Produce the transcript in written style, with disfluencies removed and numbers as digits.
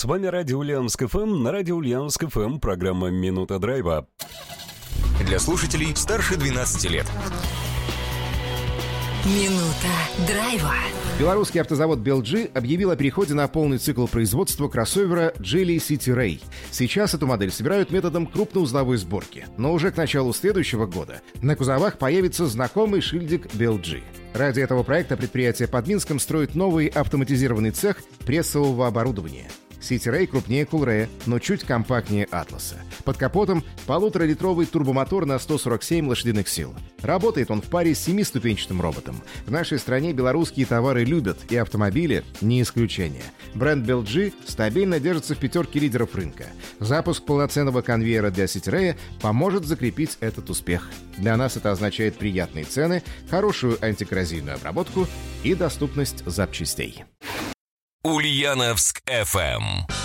С вами Радио Ульяновск ФМ. На Радио Ульяновск ФМ программа «Минута драйва». Для слушателей старше 12 лет. Минута драйва. Белорусский автозавод BLG объявил о переходе на полный цикл производства кроссовера Geely City Ray. Сейчас эту модель собирают методом крупноузловой сборки. Но уже к началу следующего года на кузовах появится знакомый шильдик BLG. Ради этого проекта предприятие под Минском строит новый автоматизированный цех прессового оборудования. City Ray крупнее Coolray, но чуть компактнее Атласа. Под капотом 1,5-литровый турбомотор на 147 лошадиных сил. Работает он в паре с 7-ступенчатым роботом. В нашей стране белорусские товары любят, и автомобили не исключение. Бренд BLG стабильно держится в пятерке лидеров рынка. Запуск полноценного конвейера для City Ray поможет закрепить этот успех. Для нас это означает приятные цены, хорошую антикоррозийную обработку и доступность запчастей. Ульяновск FM.